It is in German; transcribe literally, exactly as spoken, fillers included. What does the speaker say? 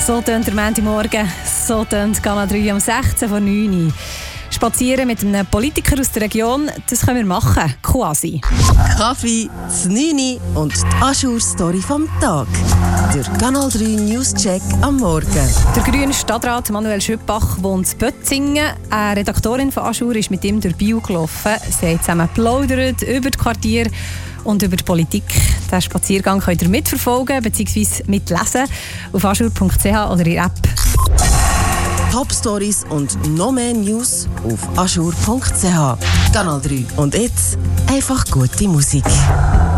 So tönt der Montagmorgen, so tönt Kanal drei um sechzehn vor neun Uhr. Spazieren mit einem Politiker aus der Region, das können wir machen, quasi. Kaffee, das neun und die Aschur-Story vom Tag. Der Kanal drei News-Check am Morgen. Der grüne Stadtrat Manuel Schüppach wohnt in Bötzingen. Eine Redaktorin von Aschur ist mit ihm durch Biel gelaufen. Sie haben zusammen geplaudert über das Quartier und über die Politik. Diesen Spaziergang könnt ihr mitverfolgen bzw. mitlesen auf aschur punkt c h oder in der App. Top-Stories und noch mehr News auf aschur punkt c h. Kanal drei. Und jetzt einfach gute Musik.